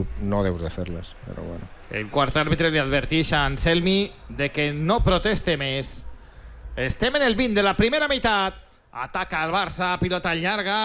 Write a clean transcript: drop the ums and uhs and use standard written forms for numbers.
no deus de fer-les, però bueno. El quart àrbitre li adverteix a Anselmi de que no proteste més. Estem en el 20 de la primera meitat. Ataca el Barça, pilota llarga.